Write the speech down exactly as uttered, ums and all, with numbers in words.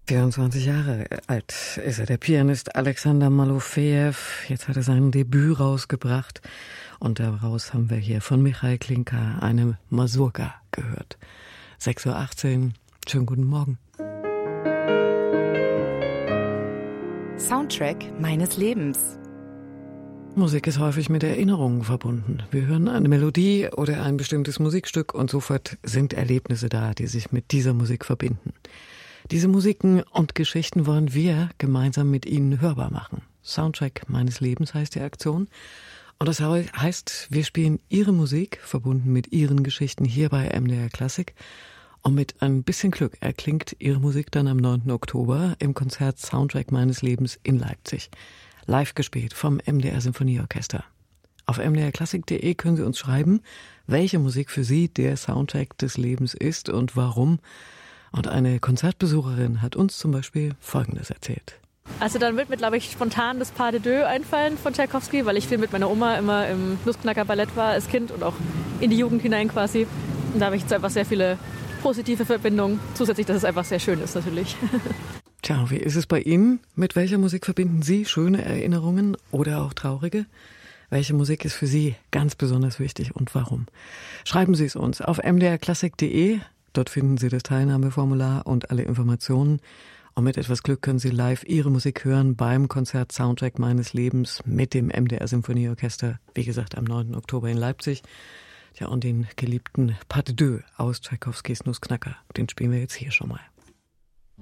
vierundzwanzig Jahre alt ist er, der Pianist Alexander Malofejew. Jetzt hat er sein Debüt rausgebracht und daraus haben wir hier von Michail Glinka eine Masurka gehört. sechs Uhr achtzehn, schönen guten Morgen. Soundtrack meines Lebens. Musik ist häufig mit Erinnerungen verbunden. Wir hören eine Melodie oder ein bestimmtes Musikstück und sofort sind Erlebnisse da, die sich mit dieser Musik verbinden. Diese Musiken und Geschichten wollen wir gemeinsam mit Ihnen hörbar machen. Soundtrack meines Lebens heißt die Aktion. Und das heißt, wir spielen Ihre Musik, verbunden mit Ihren Geschichten hier bei M D R Klassik. Und mit ein bisschen Glück erklingt Ihre Musik dann am neunten Oktober im Konzert Soundtrack meines Lebens in Leipzig. Live gespielt vom M D R Symphonieorchester. Auf m d r klassik punkt d e können Sie uns schreiben, welche Musik für Sie der Soundtrack des Lebens ist und warum. Und eine Konzertbesucherin hat uns zum Beispiel Folgendes erzählt. Also dann wird mir, glaube ich, spontan das Pas de Deux einfallen von Tschaikowski, weil ich viel mit meiner Oma immer im Nussknacker-Ballett war als Kind und auch in die Jugend hinein quasi. Und da habe ich jetzt einfach sehr viele positive Verbindungen. Zusätzlich, dass es einfach sehr schön ist natürlich. Tja, wie ist es bei Ihnen? Mit welcher Musik verbinden Sie schöne Erinnerungen oder auch traurige? Welche Musik ist für Sie ganz besonders wichtig und warum? Schreiben Sie es uns auf m d r klassik punkt d e. Dort finden Sie das Teilnahmeformular und alle Informationen. Und mit etwas Glück können Sie live Ihre Musik hören beim Konzert Soundtrack meines Lebens mit dem M D R Symphonieorchester. Wie gesagt, am neunten Oktober in Leipzig. Ja, und den geliebten Pas de Deux aus Tschaikowskis Nussknacker. Den spielen wir jetzt hier schon mal.